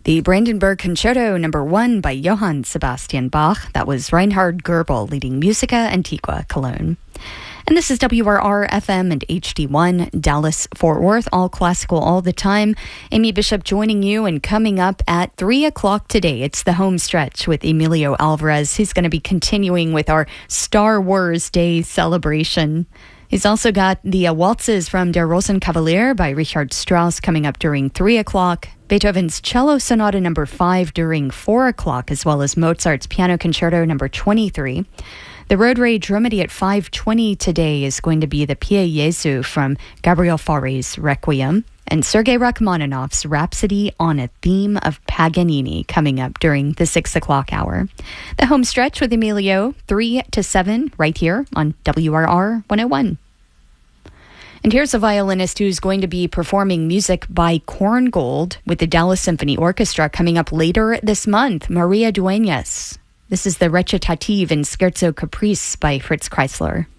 The Brandenburg Concerto No. 1 by Johann Sebastian Bach. That was Reinhard Goebel leading Musica Antiqua Cologne. And this is WRR-FM and HD1, Dallas-Fort Worth, all classical all the time. Amy Bishop joining you, and coming up at 3 o'clock today, it's the home stretch with Emilio Alvarez. He's going to be continuing with our Star Wars Day celebration. He's also got the waltzes from Der Rosenkavalier by Richard Strauss coming up during 3 o'clock. Beethoven's Cello Sonata No. 5 during 4 o'clock, as well as Mozart's Piano Concerto No. 23. The Road Rage Remedy at 5:20 today is going to be the Pie Jesu from Gabriel Fauré's Requiem, and Sergei Rachmaninoff's Rhapsody on a Theme of Paganini coming up during the 6 o'clock hour. The home stretch with Emilio, 3 to 7, right here on WRR 101. And here's a violinist who's going to be performing music by Korngold with the Dallas Symphony Orchestra coming up later this month, Maria Dueñas. This is the Recitative in Scherzo Caprice by Fritz Kreisler.